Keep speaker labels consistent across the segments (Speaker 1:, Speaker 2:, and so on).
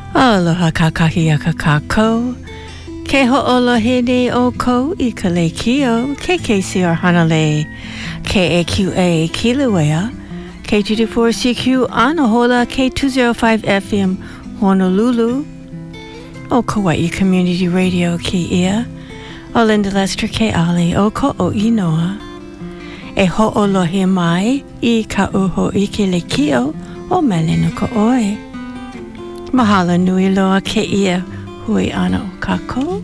Speaker 1: Aloha kakahiaka kako. Ke ho'olohene o ko I ka le kio. KKCR Hanalei. KAQA Kilauea. K224CQ Anahola. K205 FM Honolulu. O Kauai Community Radio ki ia. O Linda Lester ke ali o ko o inoa. E ho'olohe mai I ka uho I ke le kio o melena ko oe. Mahalo nui loa ke ia hui ana o kako.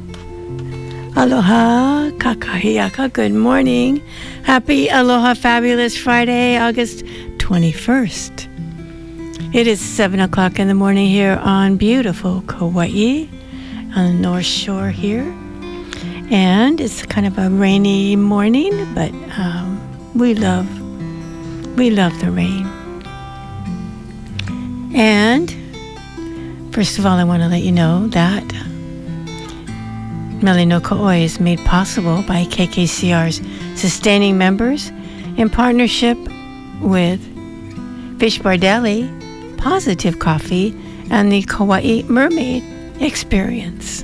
Speaker 1: Aloha kakahiaka. Good morning. Happy Aloha Fabulous Friday, August 21st. It is 7 o'clock in the morning here on beautiful Kauai, on the North Shore here. And it's kind of a rainy morning, but we love the rain. And first of all, I want to let you know that Mele no Ko'oi is made possible by KKCR's sustaining members in partnership with Fish Bar Deli, Positive Coffee, and the Kauai Mermaid Experience.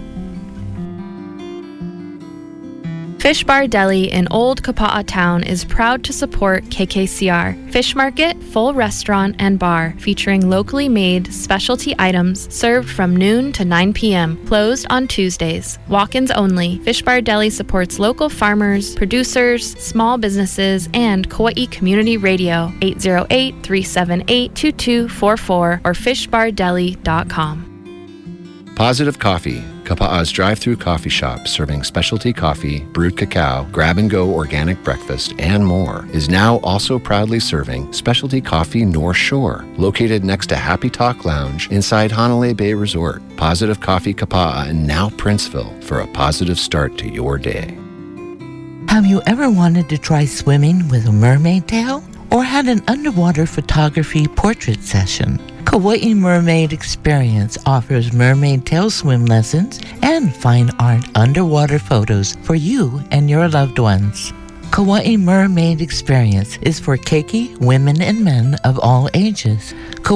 Speaker 2: Fish Bar Deli in Old Kapa'a Town is proud to support KKCR. Fish Market, full restaurant and bar featuring locally made specialty items served from noon to 9 p.m. Closed on Tuesdays. Walk-ins only. Fish Bar Deli supports local farmers, producers, small businesses, and Kauai Community Radio. 808-378-2244 or fishbardeli.com.
Speaker 3: Positive Coffee, Kapa'a's drive-through coffee shop serving specialty coffee, brewed cacao, grab-and-go organic breakfast, and more, is now also proudly serving specialty coffee North Shore, located next to Happy Talk Lounge inside Hanalei Bay Resort. Positive Coffee Kapa'a and now Princeville for a positive start to your day.
Speaker 4: Have you ever wanted to try swimming with a mermaid tail? Or had an underwater photography portrait session? Kauai Mermaid Experience offers mermaid tail swim lessons and fine art underwater photos for you and your loved ones. Kauai Mermaid Experience is for keiki, women and men of all ages.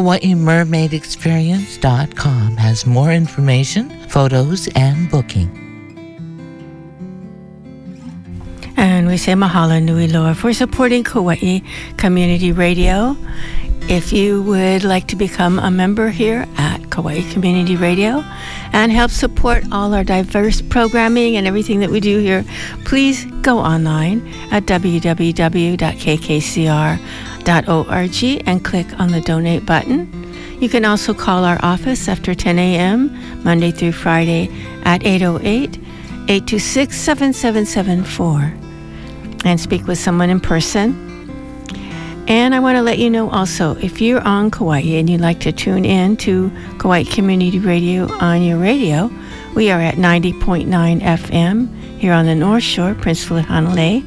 Speaker 4: KauaiMermaidExperience.com has more information, photos, and booking.
Speaker 1: And we say mahalo nui loa for supporting Kauai Community Radio. If you would like to become a member here at Kauai Community Radio and help support all our diverse programming and everything that we do here, please go online at www.kkcr.org and click on the donate button. You can also call our office after 10 a.m. Monday through Friday at 808-826-7774 and speak with someone in person. And I want to let you know also, if you're on Kauai and you'd like to tune in to Kauai Community Radio on your radio, we are at 90.9 FM here on the North Shore, Princeville at Hanalei,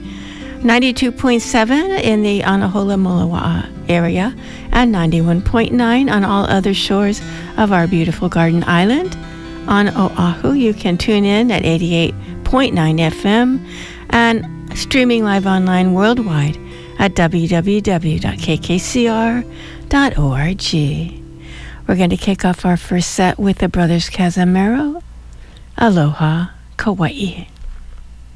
Speaker 1: 92.7 in the Anahola Moloa'a area, and 91.9 on all other shores of our beautiful Garden Island. On Oahu, you can tune in at 88.9 FM and streaming live online worldwide at www.kkcr.org. We're going to kick off our first set with the Brothers Casamero. Aloha, Kauai.